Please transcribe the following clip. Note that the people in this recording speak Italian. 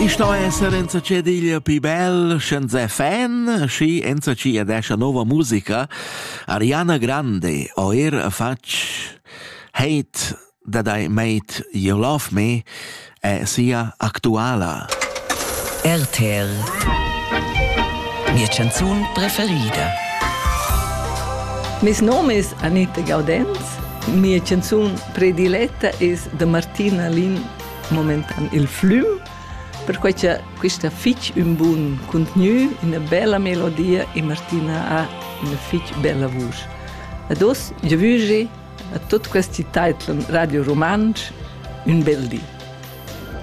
Isto esser enza c'è diglia pi bel, scenze fan, schi enza ci adescia nova musica. Ariana Grande, oer fac Hate That I Made You Love Me, sia actuala. RTR Mia canzun preferida. Mis nome es Anita Gaudenz. Mia canzun prediletta es de Martina Lin, momentan Il Flüm, per cui c'è questa fitch un buon contenu, una bella melodia e Martina ha una fitch bella voce. Ados, io vuoi a tutti questi titoli radio romantici un bel dì.